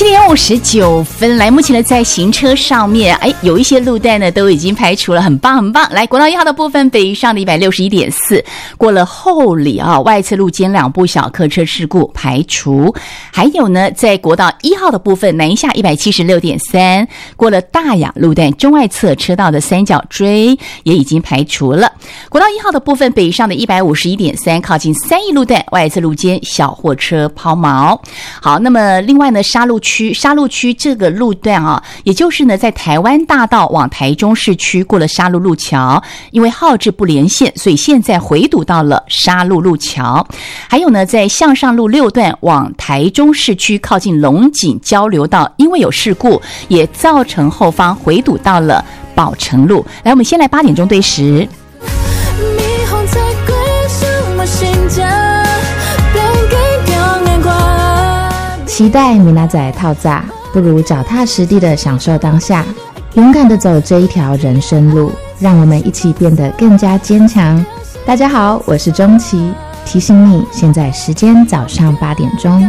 7:59，来，目前呢在行车上面，有一些路段呢都已经排除了，很棒很棒。来，国道1号的部分，北上的161.4，过了后里外侧路肩2部小客车事故排除。还有呢，在国道1号的部分，南下176.3，过了大雅路段中外侧车道的三角锥也已经排除了。国道1号的部分，北上的151.3，靠近三义路段外侧路肩小货车抛锚。好，那么另外呢，沙鹿区这个路段也就是呢，在台湾大道往台中市区过了沙鹿路桥，因为号志不连线，所以现在回堵到了沙鹿路桥。还有呢，在向上路6段往台中市区靠近龙井交流道，因为有事故，也造成后方回堵到了宝成路。来，我们先来8点钟对时。 期待米娜仔套炸，不如脚踏实地的享受当下，勇敢的走这一条人生路，让我们一起变得更加坚强。大家好，我是钟琪，提醒你，现在时间早上8点钟。